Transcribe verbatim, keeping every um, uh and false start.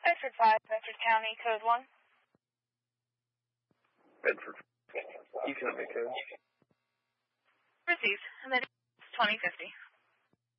Bedford five, Bedford County, code one. Bedford. You can make code. Received. And then twenty fifty.